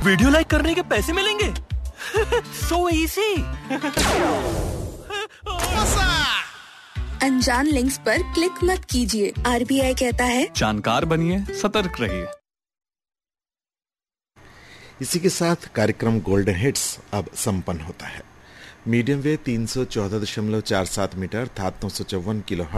Video like करने के पैसे मिलेंगे? So easy. अनजान लिंक्स पर क्लिक मत कीजिए। आरबीआई कहता है जानकार बनिए, सतर्क रहिए। इसी के साथ कार्यक्रम गोल्डन हिट्स अब संपन्न होता है। मीडियम वेव 314.47 मीटर अर्थात 954 किलो